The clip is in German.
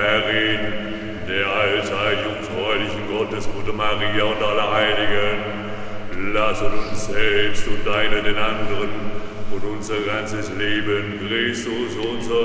Herrin, der allzeit jungfräulichen Gottesmutter Maria und aller Heiligen, lasset uns selbst und deine den anderen und unser ganzes Leben Christus, unser